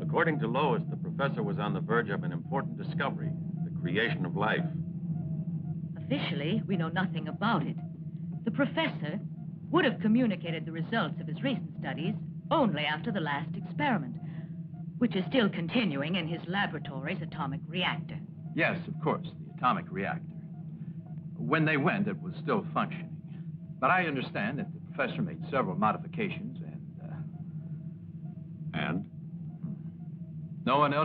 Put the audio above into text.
According to Lois, the professor was on the verge of an important discovery, the creation of life. Officially, we know nothing about it. The professor would have communicated the results of his recent studies only after the last experiment, which is still continuing in his laboratory's atomic reactor. Yes, of course, the atomic reactor. When they went, it was still functioning. But I understand that the professor made several modifications and... And? No one else